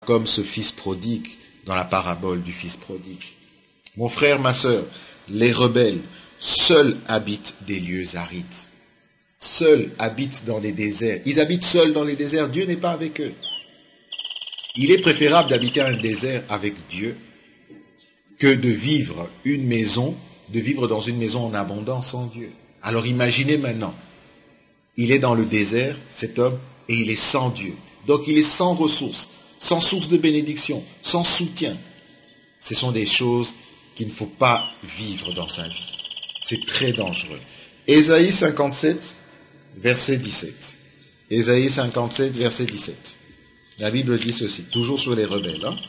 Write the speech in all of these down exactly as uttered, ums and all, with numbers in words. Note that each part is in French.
comme ce fils prodigue dans la parabole du fils prodigue. Mon frère, ma sœur, les rebelles seuls habitent des lieux arides. Seuls habitent dans les déserts. Ils habitent seuls dans les déserts. Dieu n'est pas avec eux. Il est préférable d'habiter un désert avec Dieu que de vivre une maison, de vivre dans une maison en abondance sans Dieu. Alors imaginez maintenant, il est dans le désert, cet homme, et il est sans Dieu. Donc il est sans ressources, sans source de bénédiction, sans soutien. Ce sont des choses qu'il ne faut pas vivre dans sa vie. C'est très dangereux. Ésaïe cinquante-sept, verset dix-sept. Ésaïe cinquante-sept, verset dix-sept. La Bible dit ceci, toujours sur les rebelles. Hein?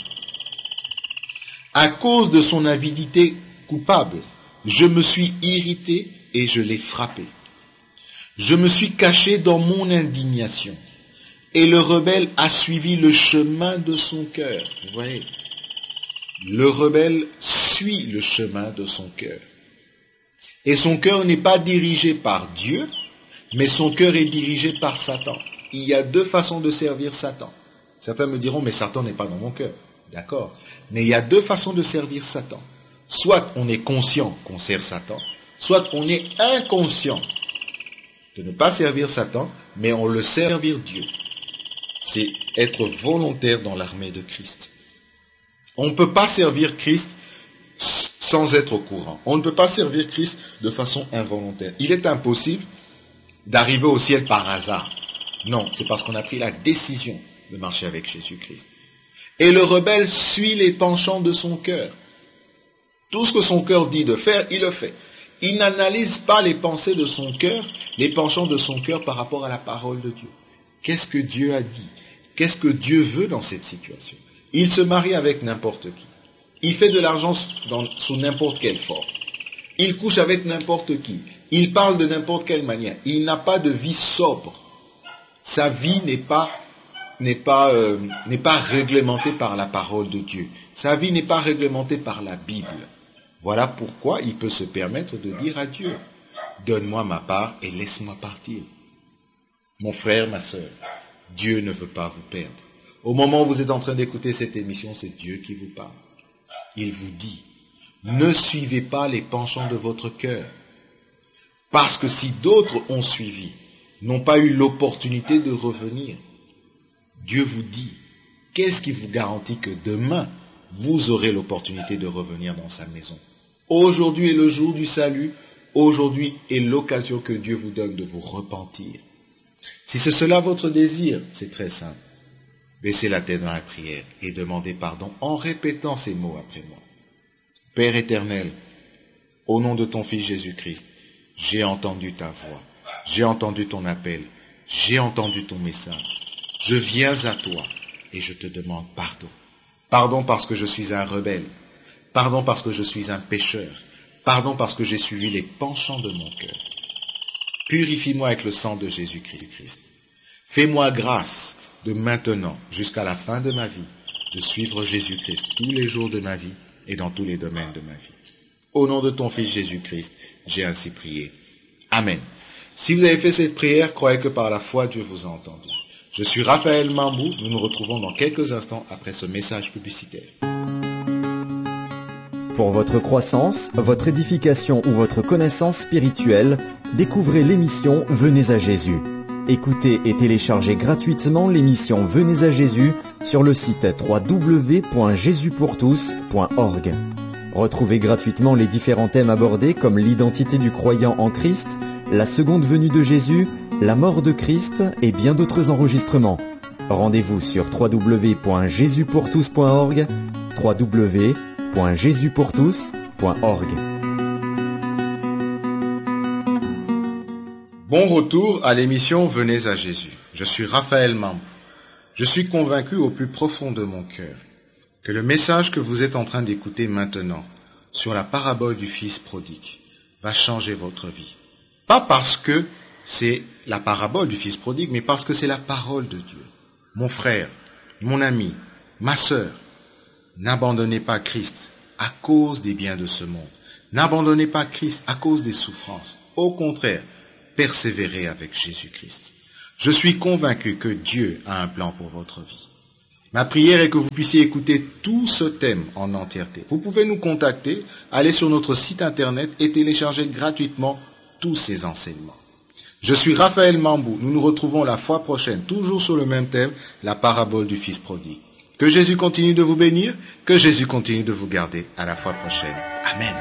À cause de son avidité coupable, je me suis irrité et je l'ai frappé. Je me suis caché dans mon indignation. Et le rebelle a suivi le chemin de son cœur. Vous voyez, le rebelle suit le chemin de son cœur. Et son cœur n'est pas dirigé par Dieu, mais son cœur est dirigé par Satan. Il y a deux façons de servir Satan. Certains me diront, mais Satan n'est pas dans mon cœur. D'accord. Mais il y a deux façons de servir Satan. Soit on est conscient qu'on sert Satan, soit on est inconscient de ne pas servir Satan, mais on le sert servir Dieu. C'est être volontaire dans l'armée de Christ. On ne peut pas servir Christ sans être au courant. On ne peut pas servir Christ de façon involontaire. Il est impossible d'arriver au ciel par hasard. Non, c'est parce qu'on a pris la décision de marcher avec Jésus-Christ. Et le rebelle suit les penchants de son cœur. Tout ce que son cœur dit de faire, il le fait. Il n'analyse pas les pensées de son cœur, les penchants de son cœur par rapport à la parole de Dieu. Qu'est-ce que Dieu a dit? Qu'est-ce que Dieu veut dans cette situation? Il se marie avec n'importe qui. Il fait de l'argent dans, sous n'importe quelle forme. Il couche avec n'importe qui. Il parle de n'importe quelle manière. Il n'a pas de vie sobre. Sa vie n'est pas, n'est pas, euh, n'est pas réglementée par la parole de Dieu. Sa vie n'est pas réglementée par la Bible. Voilà pourquoi il peut se permettre de dire à Dieu, donne-moi ma part et laisse-moi partir. Mon frère, ma sœur, Dieu ne veut pas vous perdre. Au moment où vous êtes en train d'écouter cette émission, c'est Dieu qui vous parle. Il vous dit, ne suivez pas les penchants de votre cœur. Parce que si d'autres ont suivi, n'ont pas eu l'opportunité de revenir, Dieu vous dit, qu'est-ce qui vous garantit que demain, vous aurez l'opportunité de revenir dans sa maison? Aujourd'hui est le jour du salut. Aujourd'hui est l'occasion que Dieu vous donne de vous repentir. Si c'est cela votre désir, c'est très simple. Baissez la tête dans la prière et demandez pardon en répétant ces mots après moi. Père éternel, au nom de ton Fils Jésus-Christ, j'ai entendu ta voix, j'ai entendu ton appel, j'ai entendu ton message. Je viens à toi et je te demande pardon. Pardon parce que je suis un rebelle. Pardon parce que je suis un pécheur. Pardon parce que j'ai suivi les penchants de mon cœur. Purifie-moi avec le sang de Jésus-Christ. Fais-moi grâce de maintenant jusqu'à la fin de ma vie de suivre Jésus-Christ tous les jours de ma vie et dans tous les domaines de ma vie. Au nom de ton Fils Jésus-Christ, j'ai ainsi prié. Amen. Si vous avez fait cette prière, croyez que par la foi, Dieu vous a entendu. Je suis Raphaël Mambou. Nous nous retrouvons dans quelques instants après ce message publicitaire. Pour votre croissance, votre édification ou votre connaissance spirituelle, découvrez l'émission Venez à Jésus. Écoutez et téléchargez gratuitement l'émission Venez à Jésus sur le site w w w point jésus pour tous point org. Retrouvez gratuitement les différents thèmes abordés comme l'identité du croyant en Christ, la seconde venue de Jésus, la mort de Christ et bien d'autres enregistrements. Rendez-vous sur w w w point jésus pour tous point org, w w w point jésus pour tous point org. Bon retour à l'émission Venez à Jésus. Je suis Raphaël Mambou. Je suis convaincu au plus profond de mon cœur que le message que vous êtes en train d'écouter maintenant sur la parabole du Fils prodigue va changer votre vie. Pas parce que c'est la parabole du Fils prodigue, mais parce que c'est la parole de Dieu. Mon frère, mon ami, ma sœur, n'abandonnez pas Christ à cause des biens de ce monde. N'abandonnez pas Christ à cause des souffrances. Au contraire, persévérez avec Jésus-Christ. Je suis convaincu que Dieu a un plan pour votre vie. Ma prière est que vous puissiez écouter tout ce thème en entièreté. Vous pouvez nous contacter, aller sur notre site internet et télécharger gratuitement tous ces enseignements. Je suis Raphaël Mambou. Nous nous retrouvons la fois prochaine, toujours sur le même thème, la parabole du Fils prodigue. Que Jésus continue de vous bénir, que Jésus continue de vous garder. À la fois prochaine. Amen.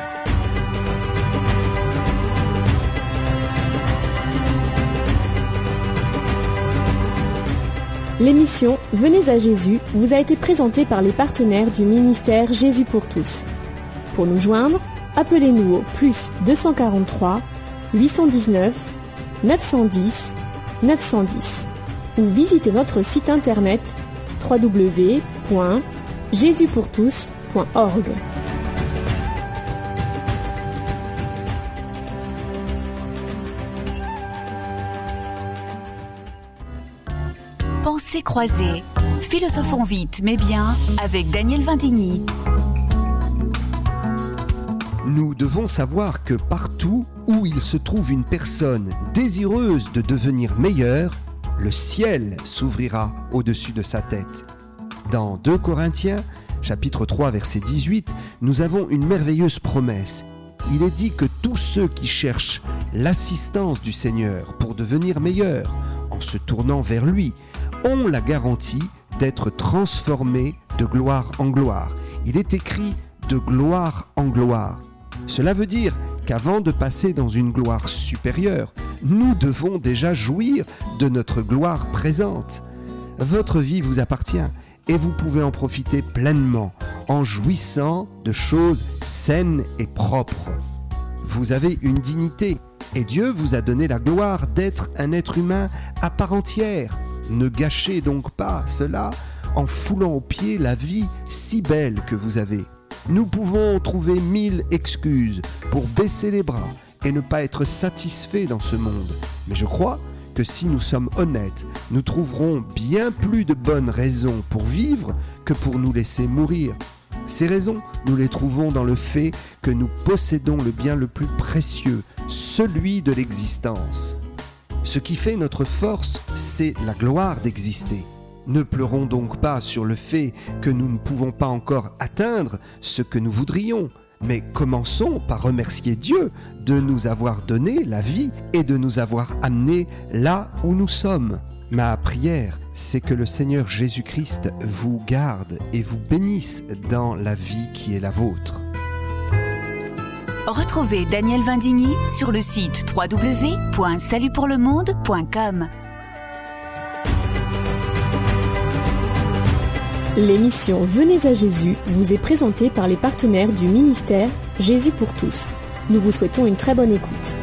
L'émission Venez à Jésus vous a été présentée par les partenaires du ministère Jésus pour tous. Pour nous joindre, appelez-nous au plus deux cent quarante-trois, huit cent dix-neuf, neuf cent dix, neuf cent dix ou visitez notre site internet w w w point jésus pour tous point org. Pensées croisées, philosophons vite mais bien avec Daniel Vindigny. Nous devons savoir que partout où il se trouve une personne désireuse de devenir meilleure, le ciel s'ouvrira au-dessus de sa tête. Dans deux Corinthiens, chapitre trois, verset dix-huit, nous avons une merveilleuse promesse. Il est dit que tous ceux qui cherchent l'assistance du Seigneur pour devenir meilleurs, en se tournant vers lui, ont la garantie d'être transformés de gloire en gloire. Il est écrit de gloire en gloire. Cela veut dire qu'avant de passer dans une gloire supérieure, nous devons déjà jouir de notre gloire présente. Votre vie vous appartient et vous pouvez en profiter pleinement en jouissant de choses saines et propres. Vous avez une dignité et Dieu vous a donné la gloire d'être un être humain à part entière. Ne gâchez donc pas cela en foulant aux pieds la vie si belle que vous avez. Nous pouvons trouver mille excuses pour baisser les bras et ne pas être satisfaits dans ce monde. Mais je crois que si nous sommes honnêtes, nous trouverons bien plus de bonnes raisons pour vivre que pour nous laisser mourir. Ces raisons, nous les trouvons dans le fait que nous possédons le bien le plus précieux, celui de l'existence. Ce qui fait notre force, c'est la gloire d'exister. Ne pleurons donc pas sur le fait que nous ne pouvons pas encore atteindre ce que nous voudrions, mais commençons par remercier Dieu de nous avoir donné la vie et de nous avoir amenés là où nous sommes. Ma prière, c'est que le Seigneur Jésus-Christ vous garde et vous bénisse dans la vie qui est la vôtre. Retrouvez Daniel Vindigny sur le site w w w point salut pour le monde point com. L'émission Venez à Jésus vous est présentée par les partenaires du ministère Jésus pour tous. Nous vous souhaitons une très bonne écoute.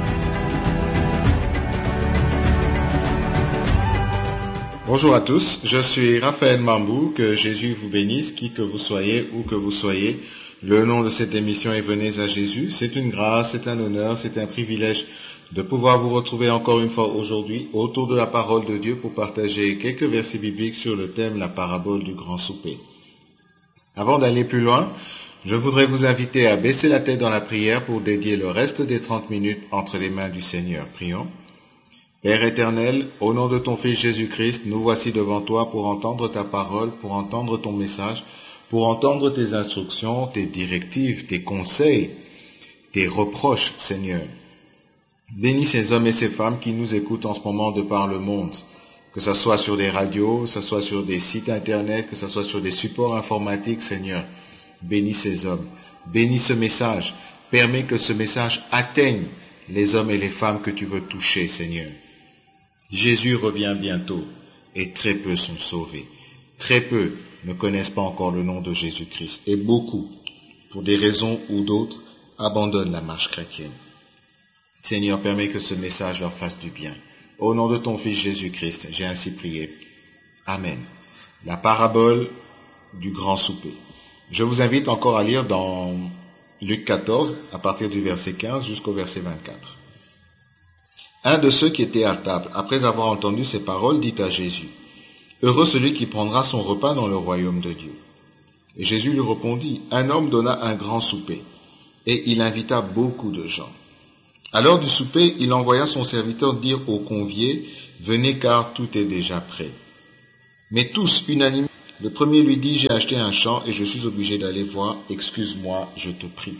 Bonjour à tous, je suis Raphaël Mambou, que Jésus vous bénisse, qui que vous soyez, où que vous soyez. Le nom de cette émission est Venez à Jésus. C'est une grâce, c'est un honneur, c'est un privilège de pouvoir vous retrouver encore une fois aujourd'hui autour de la parole de Dieu pour partager quelques versets bibliques sur le thème la parabole du grand souper. Avant d'aller plus loin, je voudrais vous inviter à baisser la tête dans la prière pour dédier le reste des trente minutes entre les mains du Seigneur. Prions. Père éternel, au nom de ton Fils Jésus-Christ, nous voici devant toi pour entendre ta parole, pour entendre ton message, pour entendre tes instructions, tes directives, tes conseils, tes reproches, Seigneur. Bénis ces hommes et ces femmes qui nous écoutent en ce moment de par le monde, que ce soit sur des radios, que ce soit sur des sites internet, que ce soit sur des supports informatiques, Seigneur. Bénis ces hommes, bénis ce message, permets que ce message atteigne les hommes et les femmes que tu veux toucher, Seigneur. Jésus revient bientôt et très peu sont sauvés. Très peu ne connaissent pas encore le nom de Jésus-Christ et beaucoup, pour des raisons ou d'autres, abandonnent la marche chrétienne. Seigneur, permets que ce message leur fasse du bien. Au nom de ton Fils Jésus-Christ, j'ai ainsi prié. Amen. La parabole du grand souper. Je vous invite encore à lire dans Luc quatorze, à partir du verset quinze jusqu'au verset vingt-quatre. Un de ceux qui étaient à table, après avoir entendu ces paroles, dit à Jésus, « Heureux celui qui prendra son repas dans le royaume de Dieu. » Et Jésus lui répondit, « Un homme donna un grand souper, et il invita beaucoup de gens. À l'heure du souper, il envoya son serviteur dire aux conviés, « Venez car tout est déjà prêt. » Mais tous, unanimement, Le premier lui dit, j'ai acheté un champ et je suis obligé d'aller voir, excuse-moi, je te prie.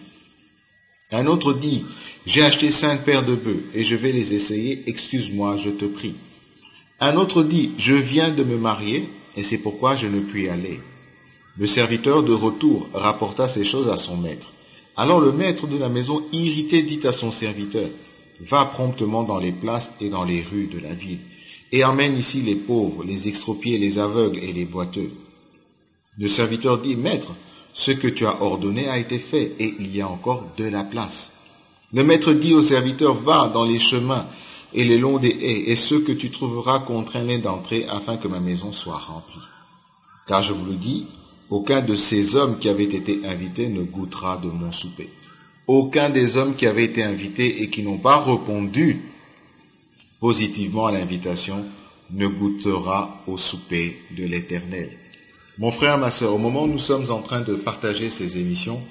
Un autre dit, j'ai acheté cinq paires de bœufs et je vais les essayer, excuse-moi, je te prie. Un autre dit, je viens de me marier et c'est pourquoi je ne puis aller. Le serviteur de retour rapporta ces choses à son maître. Alors le maître de la maison, irrité, dit à son serviteur, va promptement dans les places et dans les rues de la ville et emmène ici les pauvres, les extropiés, les aveugles et les boiteux. Le serviteur dit, maître, ce que tu as ordonné a été fait et il y a encore de la place. Le maître dit au serviteur, va dans les chemins et les longs des haies et ceux que tu trouveras contrains d'entrer afin que ma maison soit remplie. Car je vous le dis, aucun de ces hommes qui avaient été invités ne goûtera de mon souper. Aucun des hommes qui avaient été invités et qui n'ont pas répondu positivement à l'invitation ne goûtera au souper de l'Éternel. Mon frère, ma sœur, au moment où nous sommes en train de partager ces émissions,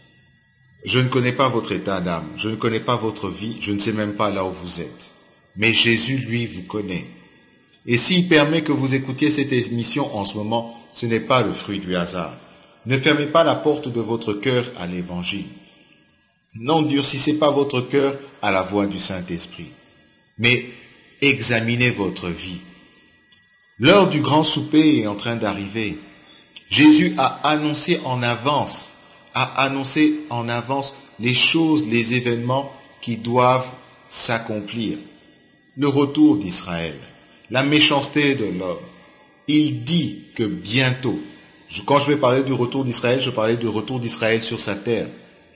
je ne connais pas votre état d'âme, je ne connais pas votre vie, je ne sais même pas là où vous êtes. Mais Jésus, lui, vous connaît. Et s'il permet que vous écoutiez cette émission en ce moment, ce n'est pas le fruit du hasard. Ne fermez pas la porte de votre cœur à l'Évangile. N'endurcissez pas votre cœur à la voix du Saint-Esprit. Mais examinez votre vie. L'heure du grand souper est en train d'arriver. Jésus a annoncé en avance, a annoncé en avance les choses, les événements qui doivent s'accomplir. Le retour d'Israël, la méchanceté de l'homme. Il dit que bientôt, quand je vais parler du retour d'Israël, je parlais du retour d'Israël sur sa terre.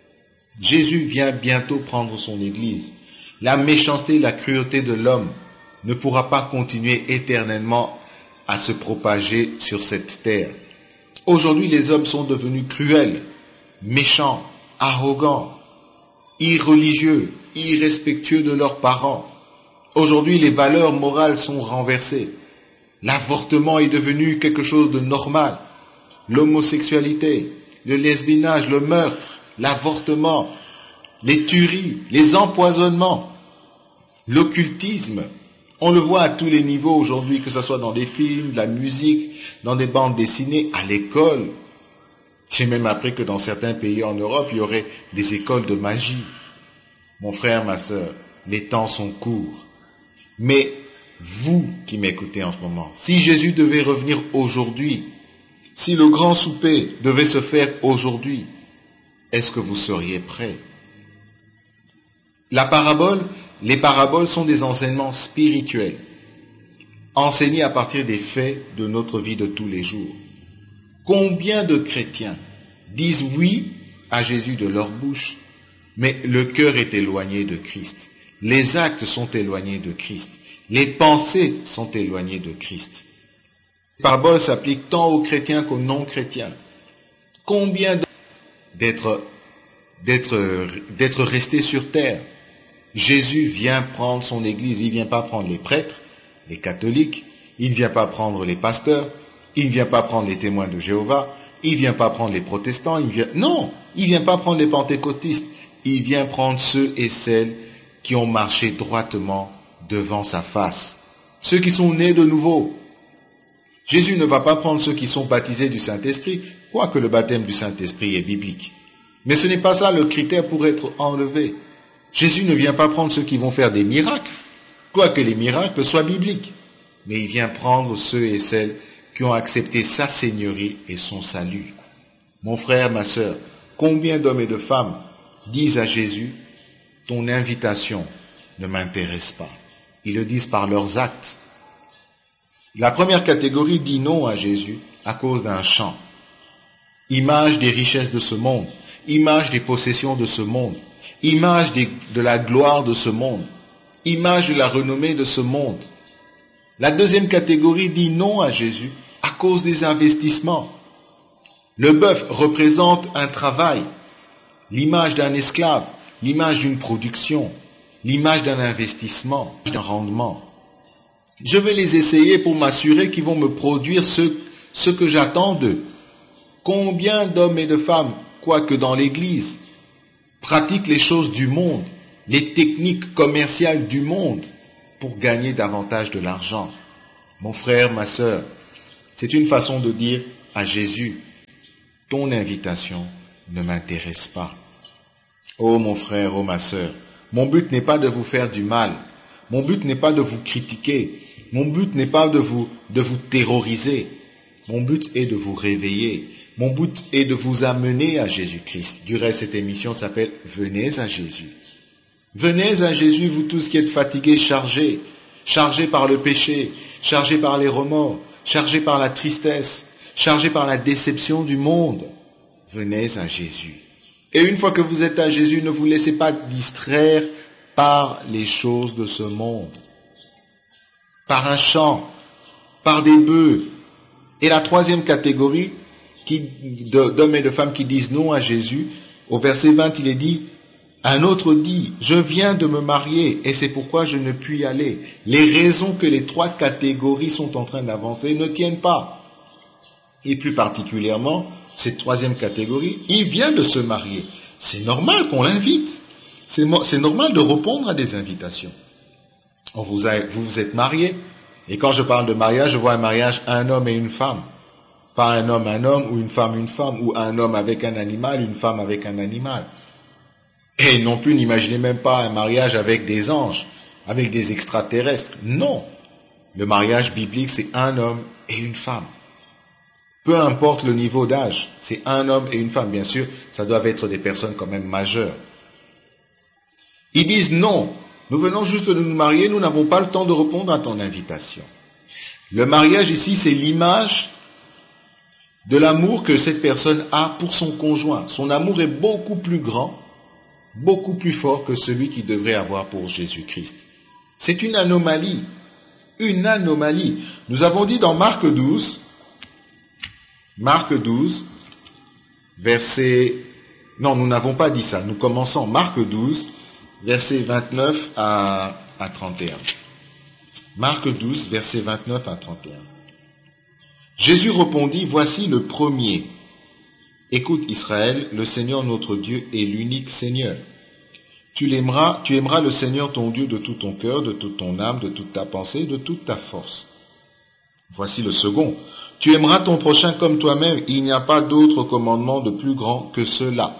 Jésus vient bientôt prendre son Église. La méchanceté, la cruauté de l'homme ne pourra pas continuer éternellement à se propager sur cette terre. Aujourd'hui, les hommes sont devenus cruels, méchants, arrogants, irreligieux, irrespectueux de leurs parents. Aujourd'hui, les valeurs morales sont renversées. L'avortement est devenu quelque chose de normal. L'homosexualité, le lesbiennage, le meurtre, l'avortement, les tueries, les empoisonnements, l'occultisme. On le voit à tous les niveaux aujourd'hui, que ce soit dans des films, de la musique, dans des bandes dessinées, à l'école. J'ai même appris que dans certains pays en Europe, il y aurait des écoles de magie. Mon frère, ma sœur, les temps sont courts. Mais vous qui m'écoutez en ce moment, si Jésus devait revenir aujourd'hui, si le grand souper devait se faire aujourd'hui, est-ce que vous seriez prêts? La parabole, les paraboles sont des enseignements spirituels, enseignés à partir des faits de notre vie de tous les jours. Combien de chrétiens disent oui à Jésus de leur bouche, mais le cœur est éloigné de Christ. Les actes sont éloignés de Christ. Les pensées sont éloignées de Christ. La parabole s'applique tant aux chrétiens qu'aux non-chrétiens. Combien d'être, d'être, d'être restés sur terre? Jésus vient prendre son Église. Il ne vient pas prendre les prêtres, les catholiques. Il ne vient pas prendre les pasteurs. Il ne vient pas prendre les témoins de Jéhovah. Il ne vient pas prendre les protestants. Il vient... Non, il ne vient pas prendre les pentecôtistes. Il vient prendre ceux et celles qui ont marché droitement devant sa face. Ceux qui sont nés de nouveau. Jésus ne va pas prendre ceux qui sont baptisés du Saint-Esprit, quoique le baptême du Saint-Esprit est biblique. Mais ce n'est pas ça le critère pour être enlevé. Jésus ne vient pas prendre ceux qui vont faire des miracles, quoique les miracles soient bibliques. Mais il vient prendre ceux et celles qui ont accepté sa seigneurie et son salut. Mon frère, ma sœur, combien d'hommes et de femmes disent à Jésus, ton invitation ne m'intéresse pas. Ils le disent par leurs actes. La première catégorie dit non à Jésus à cause d'un champ. Image des richesses de ce monde, image des possessions de ce monde, image des, de la gloire de ce monde, image de la renommée de ce monde. La deuxième catégorie dit non à Jésus à cause des investissements. Le bœuf représente un travail, l'image d'un esclave, l'image d'une production, l'image d'un investissement, d'un rendement. Je vais les essayer pour m'assurer qu'ils vont me produire ce, ce que j'attends d'eux. Combien d'hommes et de femmes, quoique dans l'Église, pratiquent les choses du monde, les techniques commerciales du monde pour gagner davantage de l'argent? Mon frère, ma sœur, c'est une façon de dire à Jésus, ton invitation ne m'intéresse pas. Oh mon frère, oh ma sœur, mon but n'est pas de vous faire du mal. Mon but n'est pas de vous critiquer. Mon but n'est pas de vous, de vous terroriser. Mon but est de vous réveiller. Mon but est de vous amener à Jésus-Christ. Du reste, cette émission s'appelle « Venez à Jésus ». Venez à Jésus, vous tous qui êtes fatigués, chargés, chargés par le péché, chargés par les remords, chargés par la tristesse, chargés par la déception du monde. Venez à Jésus. Et une fois que vous êtes à Jésus, ne vous laissez pas distraire par les choses de ce monde, par un chant, par des bœufs. Et la troisième catégorie qui, d'hommes et de femmes qui disent non à Jésus, au verset vingt, il est dit, un autre dit, je viens de me marier et c'est pourquoi je ne puis y aller. Les raisons que les trois catégories sont en train d'avancer ne tiennent pas. Et plus particulièrement, cette troisième catégorie, il vient de se marier. C'est normal qu'on l'invite. C'est, c'est normal de répondre à des invitations. On vous, a, vous vous êtes marié. Et quand je parle de mariage, je vois un mariage un homme et une femme. Pas un homme, un homme, ou une femme, une femme, ou un homme avec un animal, une femme avec un animal. Et non plus, n'imaginez même pas un mariage avec des anges, avec des extraterrestres. Non. Le mariage biblique, c'est un homme et une femme. Peu importe le niveau d'âge, c'est un homme et une femme. Bien sûr, ça doit être des personnes quand même majeures. Ils disent non, nous venons juste de nous marier, nous n'avons pas le temps de répondre à ton invitation. Le mariage ici, c'est l'image de l'amour que cette personne a pour son conjoint. Son amour est beaucoup plus grand, beaucoup plus fort que celui qu'il devrait avoir pour Jésus-Christ. C'est une anomalie, une anomalie. Nous avons dit dans Marc douze, Marc douze, verset... Non, nous n'avons pas dit ça. Nous commençons Marc douze, versets vingt-neuf à, à trente et un. Marc douze, versets vingt-neuf à trente et un. Jésus répondit, voici le premier. Écoute Israël, le Seigneur notre Dieu est l'unique Seigneur. Tu l'aimeras, tu aimeras le Seigneur ton Dieu de tout ton cœur, de toute ton âme, de toute ta pensée, de toute ta force. Voici le second. Tu aimeras ton prochain comme toi-même. Il n'y a pas d'autre commandement de plus grand que cela.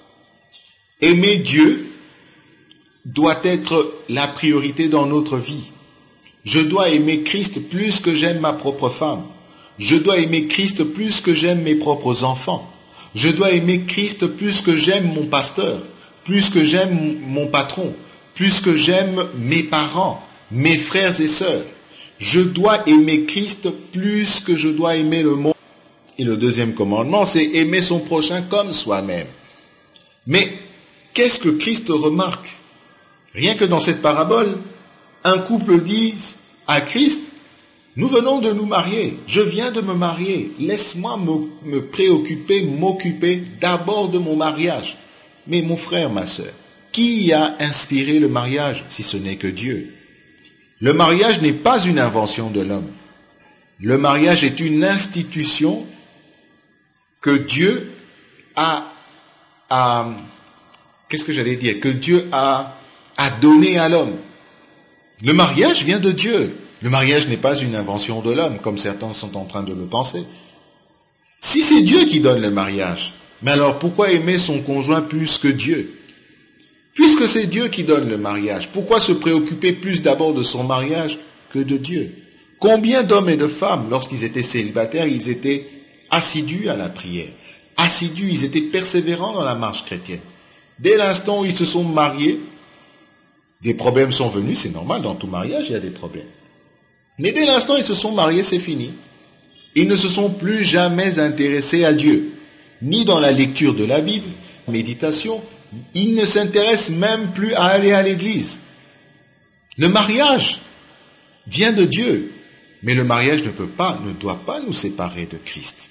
Aimer Dieu doit être la priorité dans notre vie. Je dois aimer Christ plus que j'aime ma propre femme. Je dois aimer Christ plus que j'aime mes propres enfants. Je dois aimer Christ plus que j'aime mon pasteur, plus que j'aime mon patron, plus que j'aime mes parents, mes frères et sœurs. Je dois aimer Christ plus que je dois aimer le monde. Et le deuxième commandement, c'est aimer son prochain comme soi-même. Mais qu'est-ce que Christ remarque? Rien que dans cette parabole, un couple dit à Christ, nous venons de nous marier, je viens de me marier, laisse-moi me, me préoccuper, m'occuper d'abord de mon mariage. Mais mon frère, ma sœur, qui a inspiré le mariage si ce n'est que Dieu? Le mariage n'est pas une invention de l'homme. Le mariage est une institution que Dieu a, a qu'est-ce que j'allais dire, que Dieu a, a donné à l'homme. Le mariage vient de Dieu. Le mariage n'est pas une invention de l'homme, comme certains sont en train de le penser. Si c'est Dieu qui donne le mariage, mais alors pourquoi aimer son conjoint plus que Dieu? Puisque c'est Dieu qui donne le mariage, pourquoi se préoccuper plus d'abord de son mariage que de Dieu? Combien d'hommes et de femmes, lorsqu'ils étaient célibataires, ils étaient assidus à la prière, assidus, ils étaient persévérants dans la marche chrétienne. Dès l'instant où ils se sont mariés, des problèmes sont venus, c'est normal, dans tout mariage il y a des problèmes. Mais dès l'instant où ils se sont mariés, c'est fini. Ils ne se sont plus jamais intéressés à Dieu, ni dans la lecture de la Bible, méditation. Ils ne s'intéressent même plus à aller à l'église. Le mariage vient de Dieu, mais le mariage ne peut pas, ne doit pas nous séparer de Christ.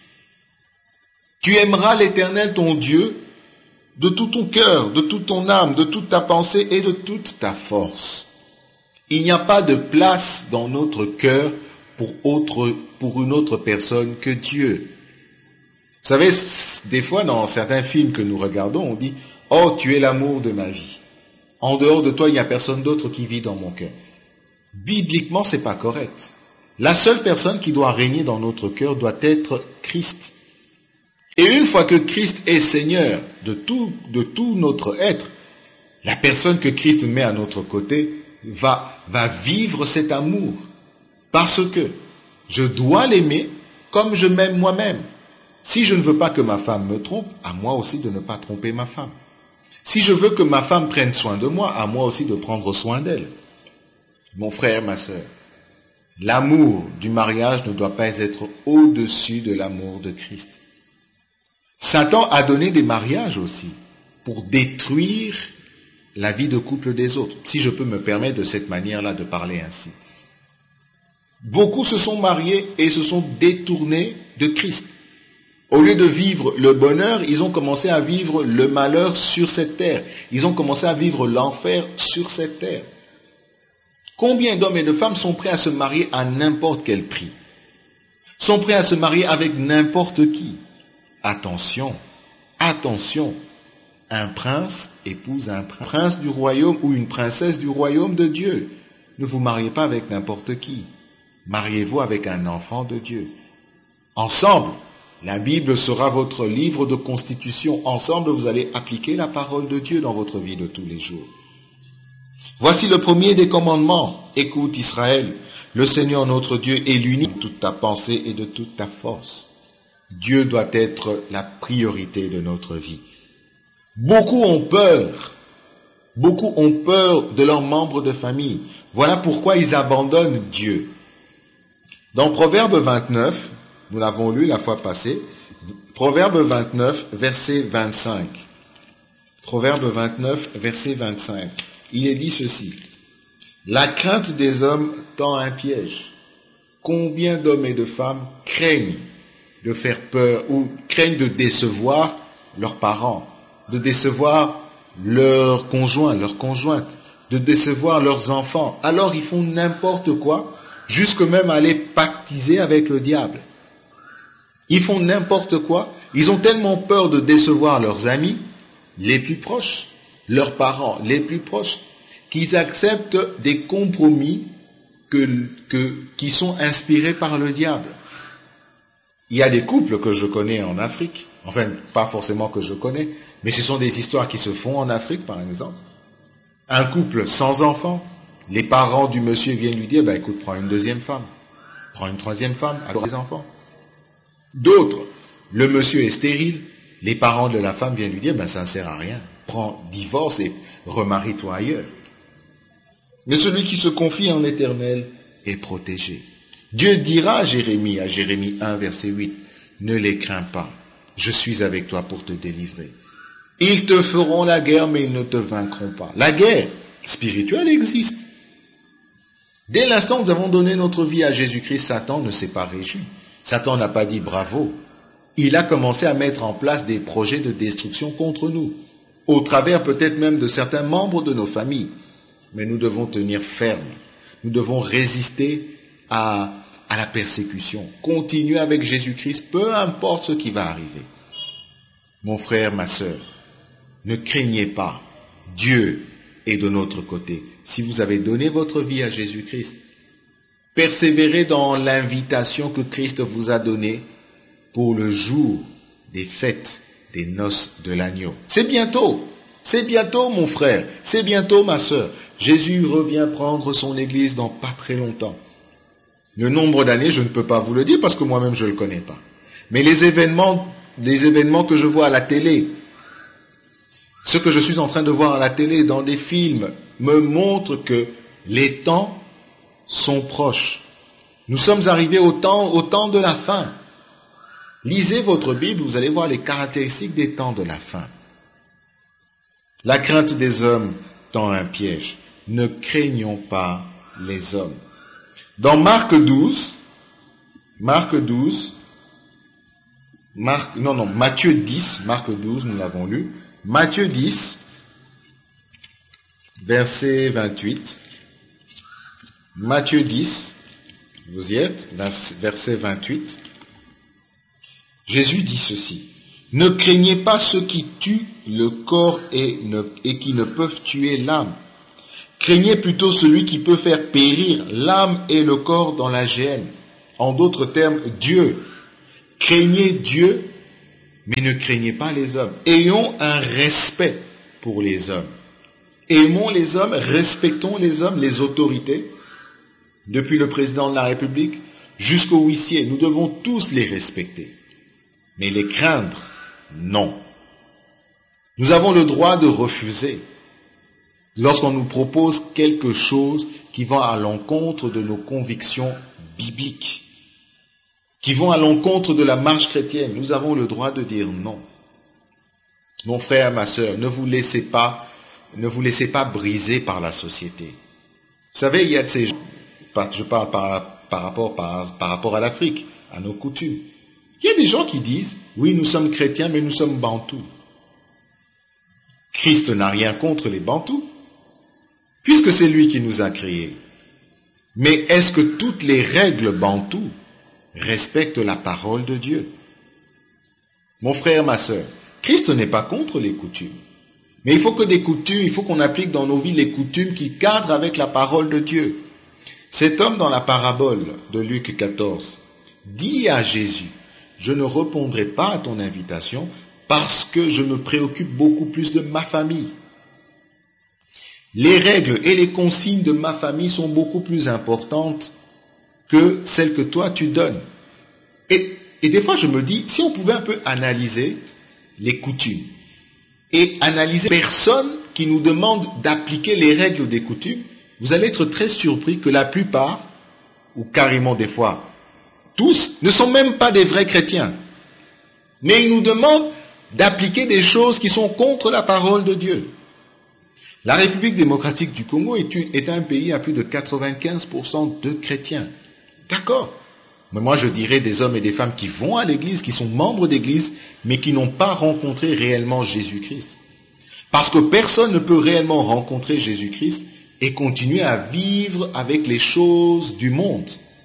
Tu aimeras l'Éternel ton Dieu de tout ton cœur, de toute ton âme, de toute ta pensée et de toute ta force. Il n'y a pas de place dans notre cœur pour, autre, pour une autre personne que Dieu. Vous savez, des fois dans certains films que nous regardons, on dit « Oh, tu es l'amour de ma vie. En dehors de toi, il n'y a personne d'autre qui vit dans mon cœur. » Bibliquement, c'est pas correct. La seule personne qui doit régner dans notre cœur doit être Christ. Et une fois que Christ est Seigneur de tout, de tout notre être, la personne que Christ met à notre côté va, va vivre cet amour. Parce que je dois l'aimer comme je m'aime moi-même. Si je ne veux pas que ma femme me trompe, à moi aussi de ne pas tromper ma femme. Si je veux que ma femme prenne soin de moi, à moi aussi de prendre soin d'elle. Mon frère, ma sœur, l'amour du mariage ne doit pas être au-dessus de l'amour de Christ. Satan a donné des mariages aussi pour détruire la vie de couple des autres, si je peux me permettre de cette manière-là de parler ainsi. Beaucoup se sont mariés et se sont détournés de Christ. Au lieu de vivre le bonheur, ils ont commencé à vivre le malheur sur cette terre. Ils ont commencé à vivre l'enfer sur cette terre. Combien d'hommes et de femmes sont prêts à se marier à n'importe quel prix? Sont prêts à se marier avec n'importe qui? Attention, attention, un prince épouse un prince, prince du royaume ou une princesse du royaume de Dieu. Ne vous mariez pas avec n'importe qui. Mariez-vous avec un enfant de Dieu. Ensemble, la Bible sera votre livre de constitution. Ensemble, vous allez appliquer la parole de Dieu dans votre vie de tous les jours. Voici le premier des commandements. Écoute Israël, le Seigneur notre Dieu est l'unique de toute ta pensée et de toute ta force. Dieu doit être la priorité de notre vie. Beaucoup ont peur. Beaucoup ont peur de leurs membres de famille. Voilà pourquoi ils abandonnent Dieu. Dans Proverbe vingt-neuf, nous l'avons lu la fois passée, Proverbe vingt-neuf, verset vingt-cinq. Proverbe vingt-neuf, verset vingt-cinq. Il est dit ceci. La crainte des hommes tend un piège. Combien d'hommes et de femmes craignent de faire peur ou craignent de décevoir leurs parents, de décevoir leurs conjoints, leurs conjointes, de décevoir leurs enfants. Alors ils font n'importe quoi, jusque même aller pactiser avec le diable. Ils font n'importe quoi. Ils ont tellement peur de décevoir leurs amis, les plus proches, leurs parents, les plus proches, qu'ils acceptent des compromis que, que, qui sont inspirés par le diable. Il y a des couples que je connais en Afrique, enfin, pas forcément que je connais, mais ce sont des histoires qui se font en Afrique, par exemple. Un couple sans enfants, les parents du monsieur viennent lui dire, bah, écoute, prends une deuxième femme, prends une troisième femme, alors des enfants. D'autres, le monsieur est stérile, les parents de la femme viennent lui dire, ben ça ne sert à rien, prends divorce et remarie-toi ailleurs. Mais celui qui se confie en l'Éternel est protégé. Dieu dira à Jérémie, à Jérémie un, verset huit, ne les crains pas, je suis avec toi pour te délivrer. Ils te feront la guerre, mais ils ne te vaincront pas. La guerre spirituelle existe. Dès l'instant où nous avons donné notre vie à Jésus-Christ, Satan ne s'est pas réjoui. Satan n'a pas dit bravo. Il a commencé à mettre en place des projets de destruction contre nous, au travers peut-être même de certains membres de nos familles. Mais nous devons tenir ferme. Nous devons résister à, à la persécution. Continuer avec Jésus-Christ, peu importe ce qui va arriver. Mon frère, ma sœur, ne craignez pas. Dieu est de notre côté. Si vous avez donné votre vie à Jésus-Christ, persévérez dans l'invitation que Christ vous a donnée pour le jour des fêtes des noces de l'agneau. C'est bientôt, c'est bientôt mon frère, c'est bientôt ma sœur. Jésus revient prendre son église dans pas très longtemps. Le nombre d'années, je ne peux pas vous le dire parce que moi-même je ne le connais pas. Mais les événements, les événements que je vois à la télé, ce que je suis en train de voir à la télé, dans des films, me montrent que les temps sont proches. Nous sommes arrivés au temps, au temps de la fin. Lisez votre Bible, vous allez voir les caractéristiques des temps de la fin. La crainte des hommes tend un piège. Ne craignons pas les hommes. Dans Marc douze, Marc douze, Marc, non, non, Matthieu dix, Marc douze, nous l'avons lu. Matthieu dix, verset vingt-huit. Matthieu dix, vous y êtes, verset vingt-huit. Jésus dit ceci. Ne craignez pas ceux qui tuent le corps et, ne, et qui ne peuvent tuer l'âme. Craignez plutôt celui qui peut faire périr l'âme et le corps dans la géhenne. En d'autres termes, Dieu. Craignez Dieu, mais ne craignez pas les hommes. Ayons un respect pour les hommes. Aimons les hommes, respectons les hommes, les autorités, depuis le président de la République jusqu'au huissier. Nous devons tous les respecter. Mais les craindre, non. Nous avons le droit de refuser lorsqu'on nous propose quelque chose qui va à l'encontre de nos convictions bibliques, qui vont à l'encontre de la marche chrétienne. Nous avons le droit de dire non. Mon frère, ma sœur, ne vous laissez pas, ne vous laissez pas briser par la société. Vous savez, il y a de ces gens, je parle par, par, rapport, par, par rapport à l'Afrique, à nos coutumes. Il y a des gens qui disent, oui, nous sommes chrétiens, mais nous sommes bantous. Christ n'a rien contre les bantous, puisque c'est lui qui nous a créés. Mais est-ce que toutes les règles bantous respectent la parole de Dieu? Mon frère, ma sœur, Christ n'est pas contre les coutumes. Mais il faut que des coutumes, il faut qu'on applique dans nos vies les coutumes qui cadrent avec la parole de Dieu. Cet homme dans la parabole de Luc quatorze dit à Jésus, je ne répondrai pas à ton invitation parce que je me préoccupe beaucoup plus de ma famille. Les règles et les consignes de ma famille sont beaucoup plus importantes que celles que toi tu donnes. Et, et des fois je me dis, si on pouvait un peu analyser les coutumes et analyser les personnes qui nous demandent d'appliquer les règles des coutumes, vous allez être très surpris que la plupart, ou carrément des fois, tous, ne sont même pas des vrais chrétiens. Mais ils nous demandent d'appliquer des choses qui sont contre la parole de Dieu. La République démocratique du Congo est, une, est un pays à plus de quatre-vingt-quinze pour cent de chrétiens. D'accord. Mais moi je dirais des hommes et des femmes qui vont à l'église, qui sont membres d'église, mais qui n'ont pas rencontré réellement Jésus-Christ. Parce que personne ne peut réellement rencontrer Jésus-Christ et continuer à vivre avec les choses du monde.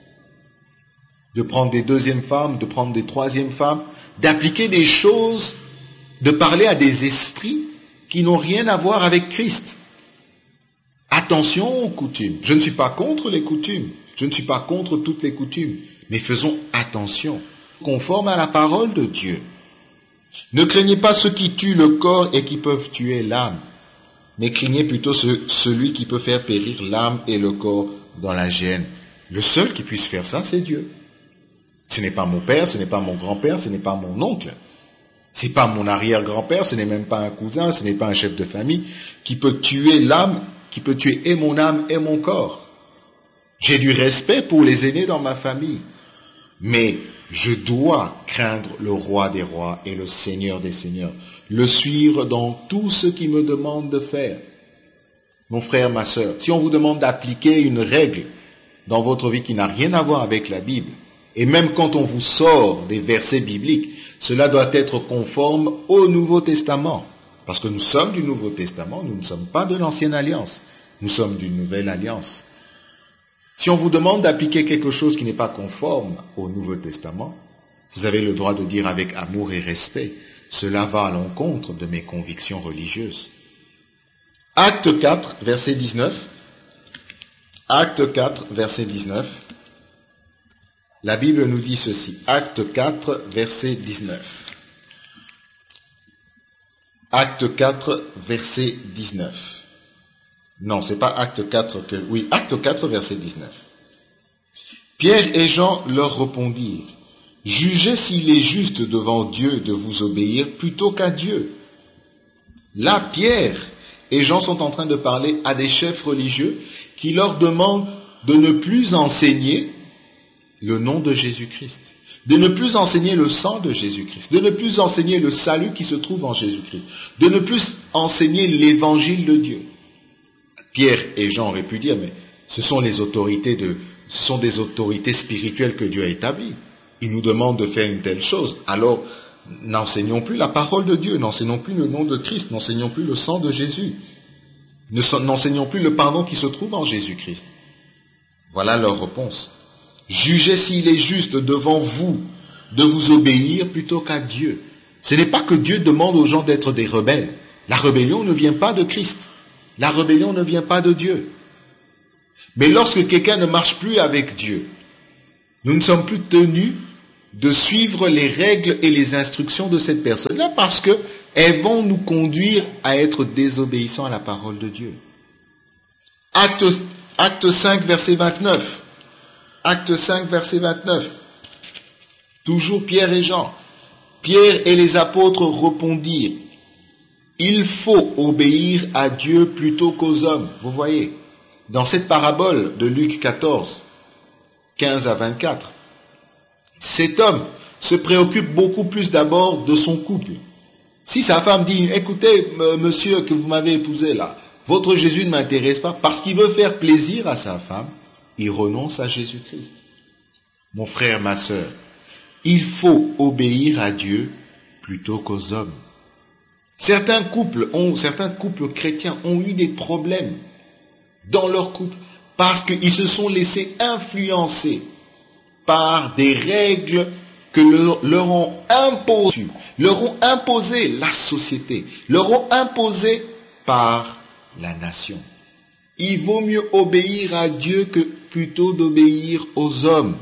De prendre des deuxièmes femmes, de prendre des troisièmes femmes, d'appliquer des choses, de parler à des esprits qui n'ont rien à voir avec Christ. Attention aux coutumes. Je ne suis pas contre les coutumes. Je ne suis pas contre toutes les coutumes. Mais faisons attention, conforme à la parole de Dieu. Ne craignez pas ceux qui tuent le corps et qui peuvent tuer l'âme, mais craignez plutôt ce, celui qui peut faire périr l'âme et le corps dans la géhenne. Le seul qui puisse faire ça, c'est Dieu. Ce n'est pas mon père, ce n'est pas mon grand-père, ce n'est pas mon oncle. Ce n'est pas mon arrière-grand-père, ce n'est même pas un cousin, ce n'est pas un chef de famille qui peut tuer l'âme, qui peut tuer et mon âme et mon corps. J'ai du respect pour les aînés dans ma famille, mais je dois craindre le roi des rois et le Seigneur des seigneurs, le suivre dans tout ce qu'il me demande de faire. Mon frère, ma sœur, si on vous demande d'appliquer une règle dans votre vie qui n'a rien à voir avec la Bible, et même quand on vous sort des versets bibliques, cela doit être conforme au Nouveau Testament. Parce que nous sommes du Nouveau Testament, nous ne sommes pas de l'Ancienne Alliance. Nous sommes d'une Nouvelle Alliance. Si on vous demande d'appliquer quelque chose qui n'est pas conforme au Nouveau Testament, vous avez le droit de dire avec amour et respect, cela va à l'encontre de mes convictions religieuses. Acte quatre, verset dix-neuf. Acte quatre, verset dix-neuf. La Bible nous dit ceci. Acte quatre, verset dix-neuf. Acte quatre, verset dix-neuf. Non, c'est pas Acte quatre que... Oui, Acte quatre, verset dix-neuf. Pierre et Jean leur répondirent, « Jugez s'il est juste devant Dieu de vous obéir plutôt qu'à Dieu. » Là, Pierre et Jean sont en train de parler à des chefs religieux qui leur demandent de ne plus enseigner le nom de Jésus-Christ, de ne plus enseigner le sang de Jésus-Christ, de ne plus enseigner le salut qui se trouve en Jésus-Christ, de ne plus enseigner l'évangile de Dieu. Pierre et Jean auraient pu dire, mais ce sont les autorités de, ce sont des autorités spirituelles que Dieu a établies. Ils nous demandent de faire une telle chose. Alors, n'enseignons plus la parole de Dieu, n'enseignons plus le nom de Christ, n'enseignons plus le sang de Jésus, n'enseignons plus le pardon qui se trouve en Jésus-Christ. Voilà leur réponse. Jugez s'il est juste devant vous de vous obéir plutôt qu'à Dieu. Ce n'est pas que Dieu demande aux gens d'être des rebelles. La rébellion ne vient pas de Christ. La rébellion ne vient pas de Dieu. Mais lorsque quelqu'un ne marche plus avec Dieu, nous ne sommes plus tenus de suivre les règles et les instructions de cette personne-là parce qu'elles vont nous conduire à être désobéissants à la parole de Dieu. Acte, acte cinq, verset vingt-neuf. Acte cinq, verset vingt-neuf. Toujours Pierre et Jean. Pierre et les apôtres répondirent, « Il faut obéir à Dieu plutôt qu'aux hommes. » Vous voyez, dans cette parabole de Luc quatorze, quinze à vingt-quatre, cet homme se préoccupe beaucoup plus d'abord de son couple. Si sa femme dit, « Écoutez, monsieur que vous m'avez épousé là, votre Jésus ne m'intéresse pas » parce qu'il veut faire plaisir à sa femme, il renonce à Jésus-Christ. Mon frère, ma sœur, il faut obéir à Dieu plutôt qu'aux hommes. Certains couples ont, certains couples chrétiens ont eu des problèmes dans leur couple parce qu'ils se sont laissés influencer par des règles que leur, leur ont imposées, leur ont imposé la société, leur ont imposé par la nation. Il vaut mieux obéir à Dieu que plutôt d'obéir aux hommes.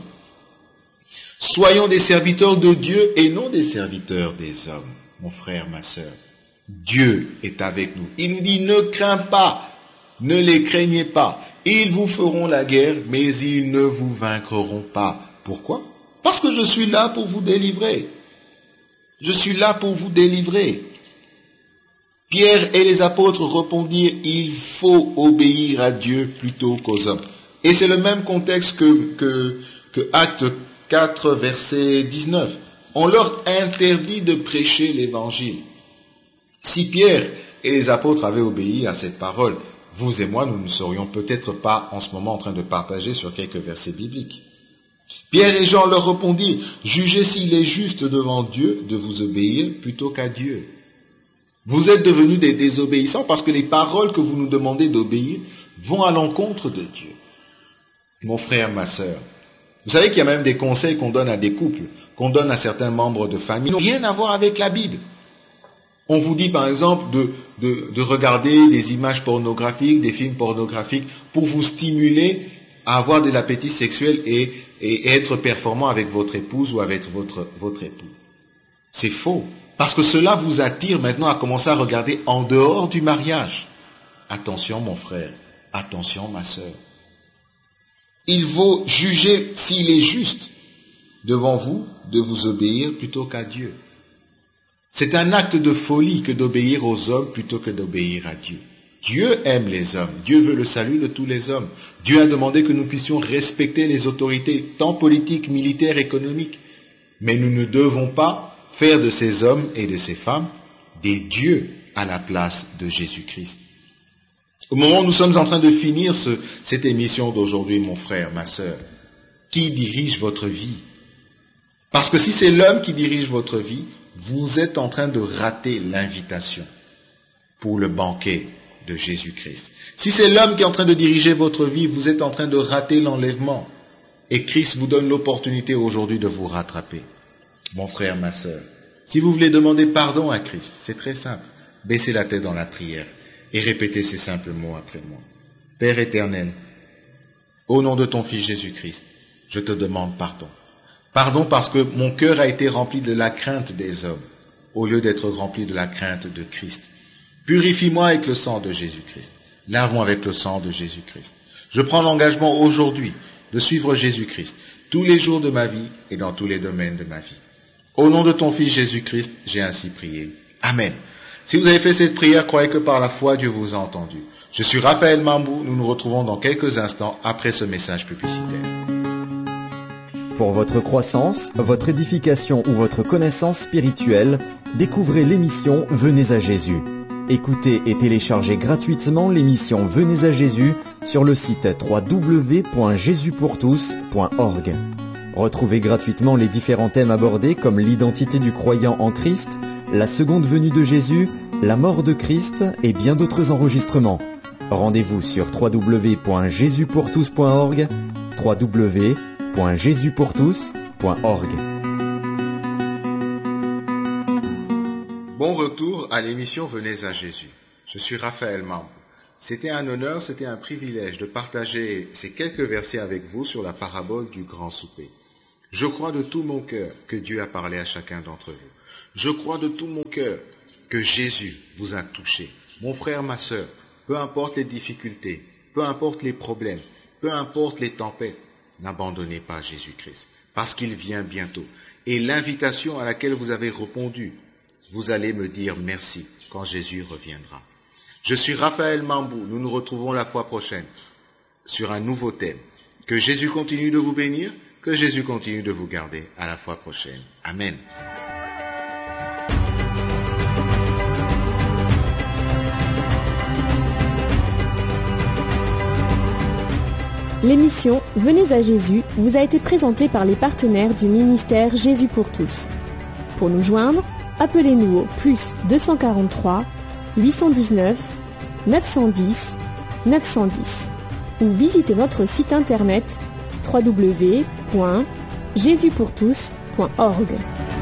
Soyons des serviteurs de Dieu et non des serviteurs des hommes, mon frère, ma sœur. Dieu est avec nous. Il nous dit, ne crains pas, ne les craignez pas. Ils vous feront la guerre, mais ils ne vous vaincront pas. Pourquoi? Parce que je suis là pour vous délivrer. Je suis là pour vous délivrer. Pierre et les apôtres répondirent, il faut obéir à Dieu plutôt qu'aux hommes. Et c'est le même contexte que, que, que Acte quatre, verset dix-neuf. On leur interdit de prêcher l'évangile. Si Pierre et les apôtres avaient obéi à cette parole, vous et moi, nous ne serions peut-être pas en ce moment en train de partager sur quelques versets bibliques. Pierre et Jean leur répondirent, jugez s'il est juste devant Dieu de vous obéir plutôt qu'à Dieu. Vous êtes devenus des désobéissants parce que les paroles que vous nous demandez d'obéir vont à l'encontre de Dieu. Mon frère, ma sœur, vous savez qu'il y a même des conseils qu'on donne à des couples, qu'on donne à certains membres de famille, qui n'ont rien à voir avec la Bible. On vous dit par exemple de, de, de regarder des images pornographiques, des films pornographiques pour vous stimuler à avoir de l'appétit sexuel et, et être performant avec votre épouse ou avec votre, votre époux. C'est faux. Parce que cela vous attire maintenant à commencer à regarder en dehors du mariage. Attention mon frère, attention ma sœur. Il vaut juger s'il est juste devant vous de vous obéir plutôt qu'à Dieu. C'est un acte de folie que d'obéir aux hommes plutôt que d'obéir à Dieu. Dieu aime les hommes. Dieu veut le salut de tous les hommes. Dieu a demandé que nous puissions respecter les autorités, tant politiques, militaires, économiques. Mais nous ne devons pas faire de ces hommes et de ces femmes des dieux à la place de Jésus-Christ. Au moment où nous sommes en train de finir ce, cette émission d'aujourd'hui, mon frère, ma sœur, qui dirige votre vie? Parce que si c'est l'homme qui dirige votre vie, vous êtes en train de rater l'invitation pour le banquet de Jésus-Christ. Si c'est l'homme qui est en train de diriger votre vie, vous êtes en train de rater l'enlèvement. Et Christ vous donne l'opportunité aujourd'hui de vous rattraper. Mon frère, ma sœur, si vous voulez demander pardon à Christ, c'est très simple. Baissez la tête dans la prière et répétez ces simples mots après moi. Père éternel, au nom de ton Fils Jésus-Christ, je te demande pardon. Pardon parce que mon cœur a été rempli de la crainte des hommes, au lieu d'être rempli de la crainte de Christ. Purifie-moi avec le sang de Jésus-Christ. Lave-moi avec le sang de Jésus-Christ. Je prends l'engagement aujourd'hui de suivre Jésus-Christ tous les jours de ma vie et dans tous les domaines de ma vie. Au nom de ton Fils Jésus-Christ, j'ai ainsi prié. Amen. Si vous avez fait cette prière, croyez que par la foi, Dieu vous a entendu. Je suis Raphaël Mambou. Nous nous retrouvons dans quelques instants après ce message publicitaire. Pour votre croissance, votre édification ou votre connaissance spirituelle, découvrez l'émission Venez à Jésus. Écoutez et téléchargez gratuitement l'émission Venez à Jésus sur le site w w w point jésus pour tous point org. Retrouvez gratuitement les différents thèmes abordés comme l'identité du croyant en Christ, la seconde venue de Jésus, la mort de Christ et bien d'autres enregistrements. Rendez-vous sur w w w point jésus pour tous point org, w w w point jésus pour tous point org. Bon retour à l'émission Venez à Jésus. Je suis Raphaël Mambou. C'était un honneur, c'était un privilège de partager ces quelques versets avec vous sur la parabole du grand souper. Je crois de tout mon cœur que Dieu a parlé à chacun d'entre vous. Je crois de tout mon cœur que Jésus vous a touché. Mon frère, ma sœur, peu importe les difficultés, peu importe les problèmes, peu importe les tempêtes, n'abandonnez pas Jésus-Christ, parce qu'il vient bientôt. Et l'invitation à laquelle vous avez répondu, vous allez me dire merci quand Jésus reviendra. Je suis Raphaël Mambou, nous nous retrouvons la fois prochaine sur un nouveau thème. Que Jésus continue de vous bénir, que Jésus continue de vous garder. À la fois prochaine. Amen. L'émission Venez à Jésus vous a été présentée par les partenaires du ministère Jésus pour tous. Pour nous joindre, appelez-nous au plus deux cent quarante-trois, huit cent dix-neuf, neuf cent dix, neuf cent dix ou visitez notre site internet w w w point jésus pour tous point org.